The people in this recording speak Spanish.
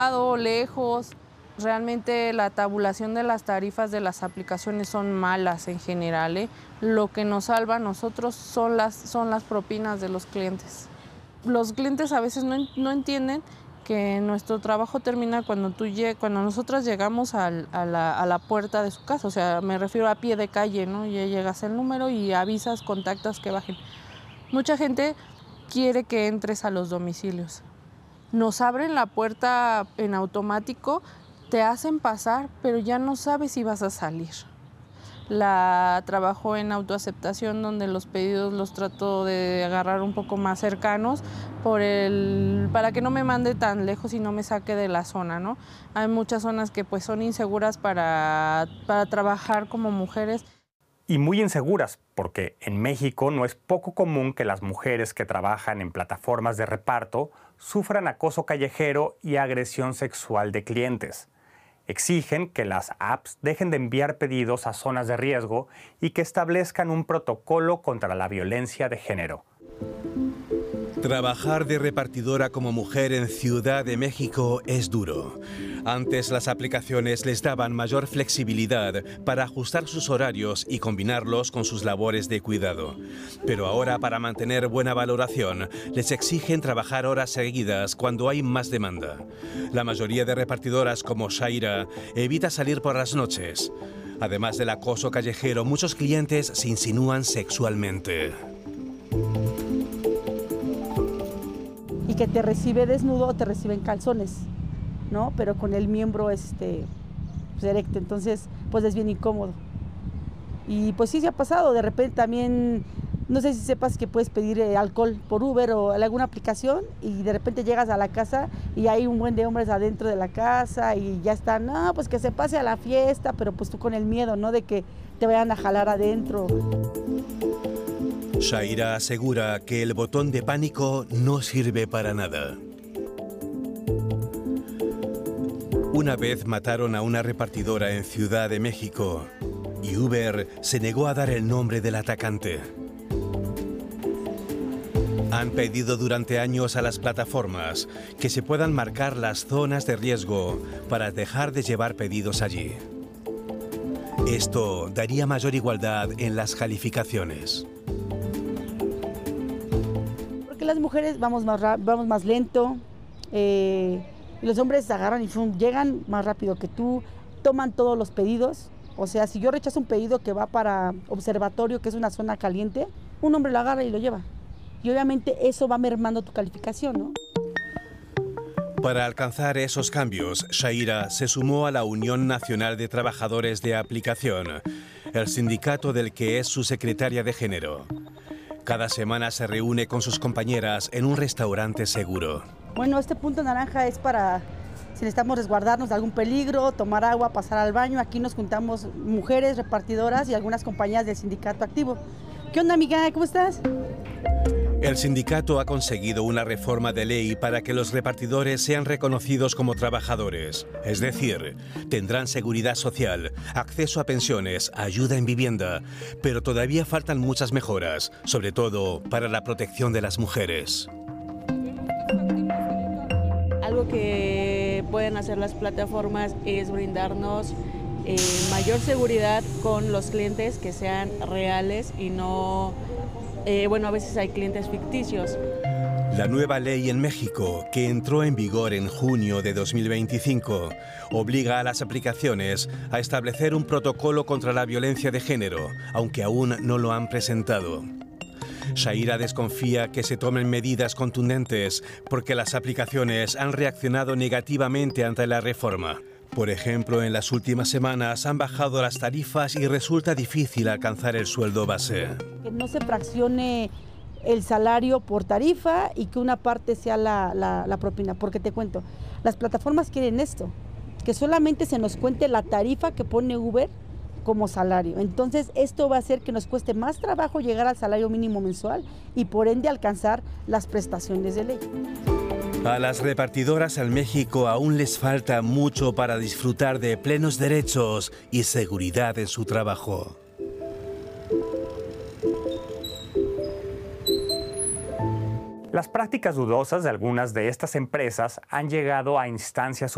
Lejos. Realmente la tabulación de las tarifas de las aplicaciones son malas en general, ¿eh? Lo que nos salva a nosotros son las propinas de los clientes. Los clientes a veces no entienden que nuestro trabajo termina cuando nosotras llegamos a la puerta de su casa, o sea, me refiero a pie de calle, ¿no? Ya llegas el número y avisas, contactas que bajen. Mucha gente quiere que entres a los domicilios. Nos abren la puerta en automático, te hacen pasar, pero ya no sabes si vas a salir. Trabajo en autoaceptación, donde los pedidos los trato de agarrar un poco más cercanos para que no me mande tan lejos y no me saque de la zona, ¿no? Hay muchas zonas que pues son inseguras para trabajar como mujeres. Y muy inseguras, porque en México no es poco común que las mujeres que trabajan en plataformas de reparto sufran acoso callejero y agresión sexual de clientes. Exigen que las apps dejen de enviar pedidos a zonas de riesgo y que establezcan un protocolo contra la violencia de género. Trabajar de repartidora como mujer en Ciudad de México es duro. Antes las aplicaciones les daban mayor flexibilidad para ajustar sus horarios y combinarlos con sus labores de cuidado. Pero ahora, para mantener buena valoración, les exigen trabajar horas seguidas cuando hay más demanda. La mayoría de repartidoras como Shaira evita salir por las noches. Además del acoso callejero, muchos clientes se insinúan sexualmente. Y que te recibe desnudo o te recibe en calzones, ¿no? Pero con el miembro pues, erecto, entonces pues es bien incómodo. Y pues sí se ha pasado, de repente también, no sé si sepas que puedes pedir alcohol por Uber o alguna aplicación y de repente llegas a la casa y hay un buen de hombres adentro de la casa y ya están, no, pues que se pase a la fiesta, pero pues tú con el miedo, ¿no? De que te vayan a jalar adentro. Shaira asegura que el botón de pánico no sirve para nada. Una vez mataron a una repartidora en Ciudad de México y Uber se negó a dar el nombre del atacante. Han pedido durante años a las plataformas que se puedan marcar las zonas de riesgo para dejar de llevar pedidos allí. Esto daría mayor igualdad en las calificaciones. Las mujeres vamos más lento, y los hombres se agarran y llegan más rápido que tú, toman todos los pedidos. O sea, si yo rechazo un pedido que va para observatorio, que es una zona caliente, un hombre lo agarra y lo lleva. Y obviamente eso va mermando tu calificación, ¿no? Para alcanzar esos cambios, Shaira se sumó a la Unión Nacional de Trabajadores de Aplicación, el sindicato del que es su secretaria de género. Cada semana se reúne con sus compañeras en un restaurante seguro. Bueno, este punto naranja es para si necesitamos resguardarnos de algún peligro, tomar agua, pasar al baño. Aquí nos juntamos mujeres repartidoras y algunas compañías del sindicato activo. ¿Qué onda, amiga? ¿Cómo estás? El sindicato ha conseguido una reforma de ley para que los repartidores sean reconocidos como trabajadores. Es decir, tendrán seguridad social, acceso a pensiones, ayuda en vivienda, pero todavía faltan muchas mejoras, sobre todo para la protección de las mujeres. Algo que pueden hacer las plataformas es brindarnos mayor seguridad con los clientes, que sean reales y no... a veces hay clientes ficticios. La nueva ley en México, que entró en vigor en junio de 2025, obliga a las aplicaciones a establecer un protocolo contra la violencia de género, aunque aún no lo han presentado. Shaira desconfía que se tomen medidas contundentes porque las aplicaciones han reaccionado negativamente ante la reforma. Por ejemplo, en las últimas semanas han bajado las tarifas y resulta difícil alcanzar el sueldo base. Que no se fraccione el salario por tarifa y que una parte sea la propina, porque te cuento, las plataformas quieren esto, que solamente se nos cuente la tarifa que pone Uber como salario. Entonces esto va a hacer que nos cueste más trabajo llegar al salario mínimo mensual y por ende alcanzar las prestaciones de ley. A las repartidoras en México aún les falta mucho para disfrutar de plenos derechos y seguridad en su trabajo. Las prácticas dudosas de algunas de estas empresas han llegado a instancias